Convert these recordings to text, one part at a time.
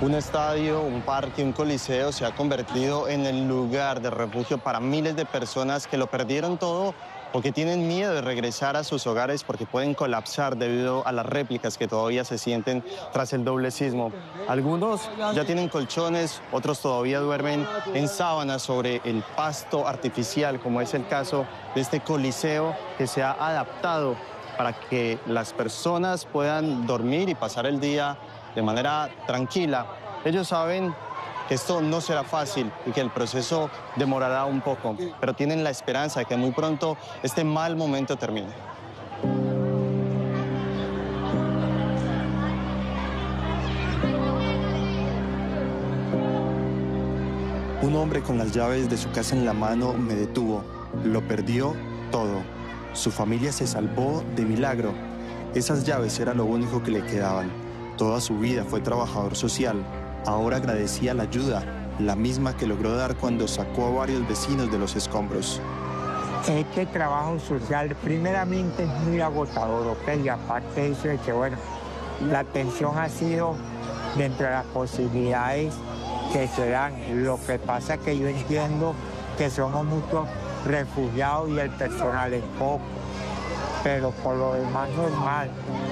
Un estadio, un parque, un coliseo se ha convertido en el lugar de refugio para miles de personas que lo perdieron todo o que tienen miedo de regresar a sus hogares porque pueden colapsar debido a las réplicas que todavía se sienten tras el doble sismo. Algunos ya tienen colchones, otros todavía duermen en sábanas sobre el pasto artificial, como es el caso de este coliseo que se ha adaptado para que las personas puedan dormir y pasar el día de manera tranquila. Ellos saben que esto no será fácil y que el proceso demorará un poco, pero tienen la esperanza de que muy pronto este mal momento termine. Un hombre con las llaves de su casa en la mano me detuvo. Lo perdió todo. Su familia se salvó de milagro. Esas llaves era lo único que le quedaban. Toda su vida fue trabajador social. Ahora agradecía la ayuda, la misma que logró dar cuando sacó a varios vecinos de los escombros. Este trabajo social primeramente es muy agotador, ¿ok? Y aparte de eso de que, bueno, la atención ha sido dentro de las posibilidades que se dan. Lo que pasa es que yo entiendo que somos muchos refugiados y el personal es poco, pero por lo demás normal.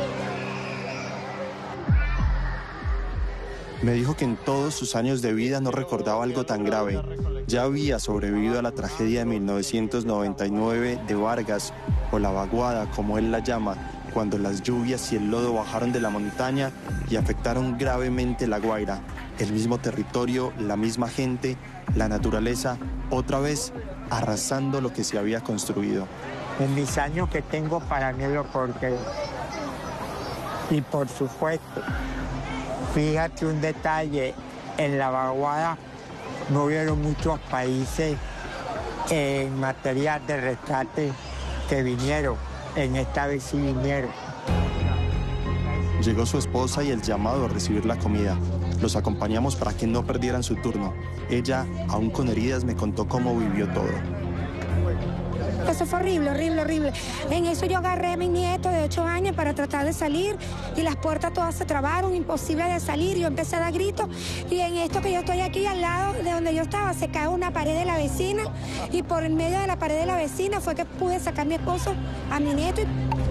Me dijo que en todos sus años de vida no recordaba algo tan grave. Ya había sobrevivido a la tragedia de 1999 de Vargas, o la vaguada, como él la llama, cuando las lluvias y el lodo bajaron de la montaña y afectaron gravemente La Guaira. El mismo territorio, la misma gente, la naturaleza, otra vez arrasando lo que se había construido. En mis años que tengo para mí es lo porque... Y por supuesto, fíjate un detalle, en la vaguada no hubieron muchos países en materia de rescate que vinieron. En esta vez sí vinieron. Llegó su esposa y el llamado a recibir la comida. Los acompañamos para que no perdieran su turno. Ella, aún con heridas, me contó cómo vivió todo. Eso fue horrible, horrible, horrible. En eso yo agarré a mi nieto de 8 años para tratar de salir y las puertas todas se trabaron, imposible de salir. Yo empecé a dar gritos y en esto que yo estoy aquí al lado de donde yo estaba se cae una pared de la vecina y por el medio de la pared de la vecina fue que pude sacar a mi esposo, a mi nieto.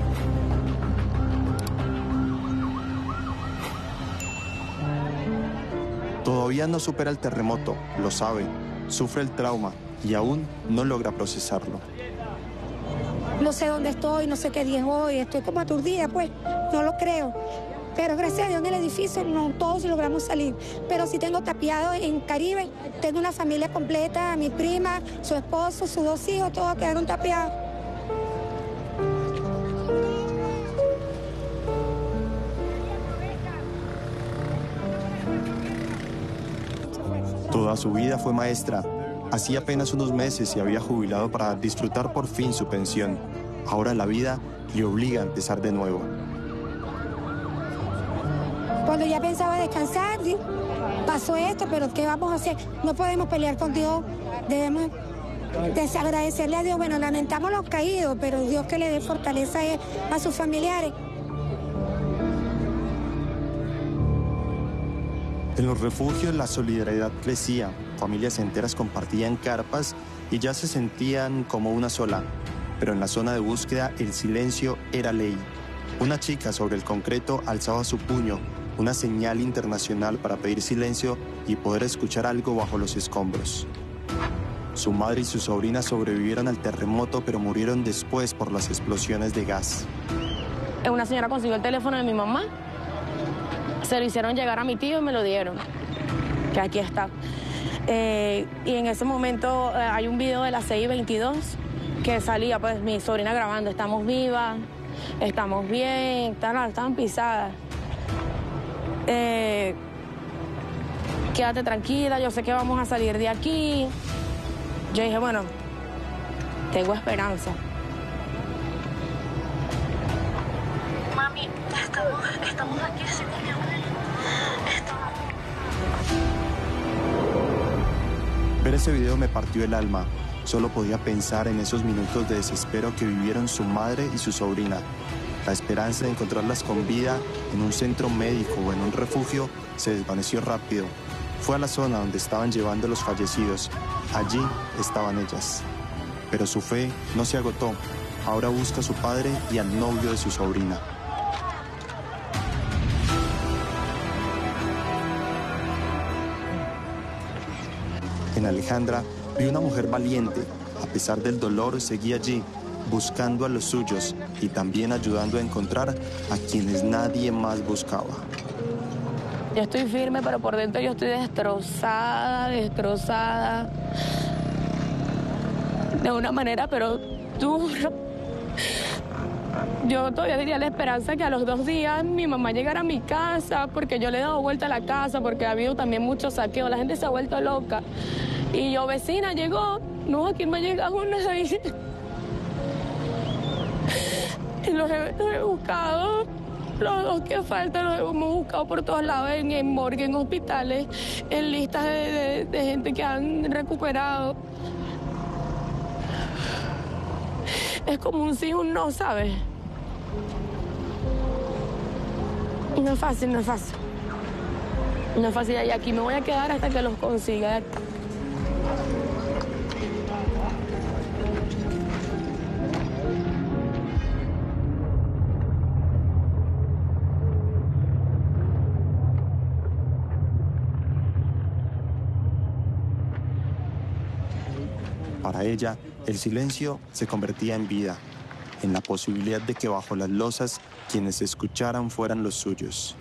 Todavía no supera el terremoto, lo sabe, sufre el trauma y aún no logra procesarlo. No sé dónde estoy, no sé qué día es hoy, estoy como aturdida, pues, no lo creo. Pero gracias a Dios en el edificio no todos logramos salir. Pero sí tengo tapiado en Caribe, tengo una familia completa, mi prima, su esposo, sus 2 hijos, todos quedaron tapiados. Toda su vida fue maestra. Hacía apenas unos meses se había jubilado para disfrutar por fin su pensión. Ahora la vida le obliga a empezar de nuevo. Cuando ya pensaba descansar, pasó esto, pero ¿qué vamos a hacer? No podemos pelear con Dios, debemos desagradecerle a Dios. Bueno, lamentamos los caídos, pero Dios que le dé fortaleza a sus familiares. En los refugios la solidaridad crecía, familias enteras compartían carpas y ya se sentían como una sola. Pero en la zona de búsqueda el silencio era ley. Una chica sobre el concreto alzaba su puño, una señal internacional para pedir silencio y poder escuchar algo bajo los escombros. Su madre y su sobrina sobrevivieron al terremoto, pero murieron después por las explosiones de gas. Una señora consiguió el teléfono de mi mamá. Se lo hicieron llegar a mi tío y me lo dieron, que aquí está. Y en ese momento hay un video de las 6:22 que salía pues mi sobrina grabando, estamos vivas, estamos bien, estaban pisadas. Quédate tranquila, yo sé que vamos a salir de aquí. Yo dije, bueno, tengo esperanza. Mami, estamos aquí, sí, mi abuela. Ver ese video me partió el alma. Solo podía pensar en esos minutos de desespero que vivieron su madre y su sobrina. La esperanza de encontrarlas con vida en un centro médico o en un refugio se desvaneció rápido. Fue a la zona donde estaban llevando a los fallecidos. Allí estaban ellas. Pero su fe no se agotó. Ahora busca a su padre y al novio de su sobrina. En Alejandra vi una mujer valiente. A pesar del dolor, seguía allí, buscando a los suyos y también ayudando a encontrar a quienes nadie más buscaba. Yo estoy firme, pero por dentro yo estoy destrozada. De una manera, pero dura. Yo todavía diría la esperanza que a los 2 días mi mamá llegara a mi casa, porque yo le he dado vuelta a la casa, porque ha habido también mucho saqueo, la gente se ha vuelto loca. Y yo, vecina, llegó, no, aquí me ha llegado una ahí. Y los he buscado, los 2 que faltan los hemos buscado por todos lados, en morgue, en hospitales, en listas de gente que han recuperado. Es como un sí, un no, ¿sabes? No es fácil. No es fácil, y aquí me voy a quedar hasta que los consiga. Para ella, el silencio se convertía en vida, en la posibilidad de que bajo las losas quienes escucharan fueran los suyos.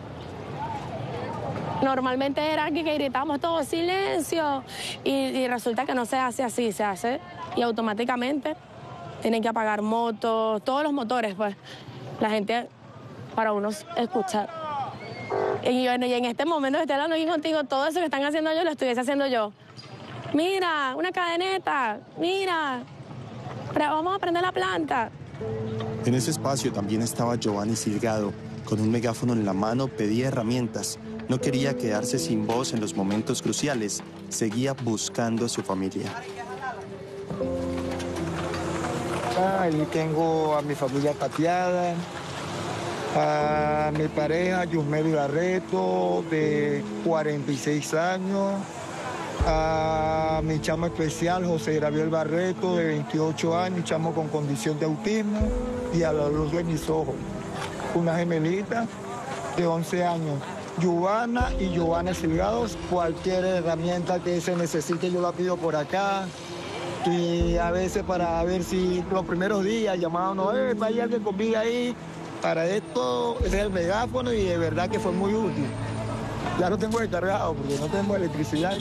Normalmente era que gritamos todo silencio y resulta que no se hace así, se hace y automáticamente tienen que apagar motos, todos los motores, pues, la gente para unos escuchar. Y bueno, y en este momento que estoy hablando aquí contigo, todo eso que están haciendo yo lo estuviese haciendo yo. Mira, una cadeneta, mira, vamos a prender la planta. En ese espacio también estaba Giovanni Silgado. Con un megáfono en la mano pedía herramientas. No quería quedarse sin voz en los momentos cruciales. Seguía buscando a su familia. Ahí tengo a mi familia tapiada, a mi pareja Yusmeli Barreto, de 46 años, a mi chamo especial José Gabriel Barreto, de 28 años, chamo con condición de autismo, y a la luz de mis ojos, una gemelita de 11 años. Giovanna y Giovanna Silgados, cualquier herramienta que se necesite yo la pido por acá. Y a veces para ver si los primeros días llamábamos, hay alguien con vida ahí. Para esto es el megáfono y de verdad que fue muy útil. Ya lo tengo descargado porque no tengo electricidad.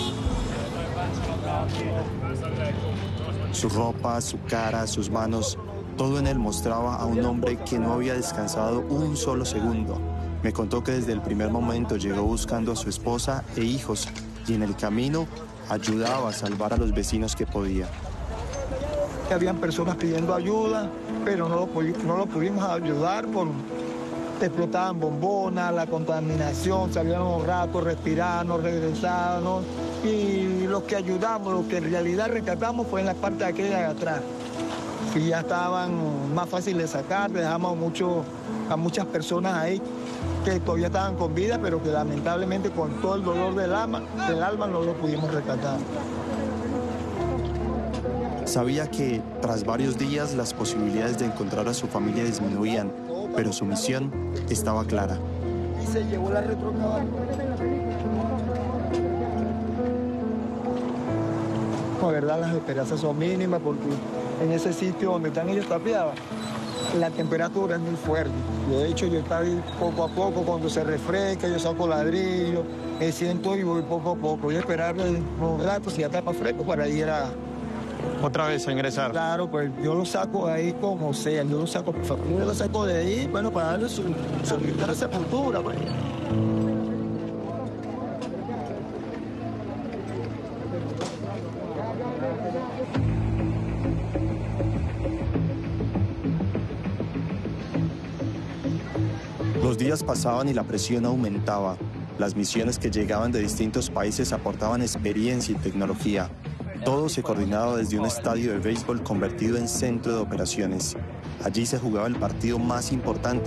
Su ropa, su cara, sus manos, todo en él mostraba a un hombre que no había descansado un solo segundo. Me contó que desde el primer momento llegó buscando a su esposa e hijos y en el camino ayudaba a salvar a los vecinos que podía. Habían personas pidiendo ayuda, pero no lo pudimos ayudar porque explotaban bombonas, la contaminación, salíamos ratos, respiramos, regresábamos. Y lo que ayudamos, lo que en realidad rescatamos fue en la parte de aquella de atrás. Y ya estaban más fáciles de sacar, dejamos a muchas personas ahí que todavía estaban con vida, pero que lamentablemente con todo el dolor del alma no lo pudimos rescatar. Sabía que tras varios días las posibilidades de encontrar a su familia disminuían, pero su misión estaba clara. Y se llevó la retrocabal. La verdad, las esperanzas son mínimas porque en ese sitio donde están ellos tapiados, la temperatura es muy fuerte. De hecho, yo estaba ahí poco a poco, cuando se refresca, yo saco ladrillo, me siento y voy poco a poco. Voy a esperar unos ratos, si ya está más fresco, para ir a... Otra vez a ingresar. Claro, pues yo lo saco de ahí como sea, yo lo saco de ahí, bueno, para darle su sepultura, pues. Los días pasaban y la presión aumentaba. Las misiones que llegaban de distintos países aportaban experiencia y tecnología. Todo se coordinaba desde un estadio de béisbol convertido en centro de operaciones. Allí se jugaba el partido más importante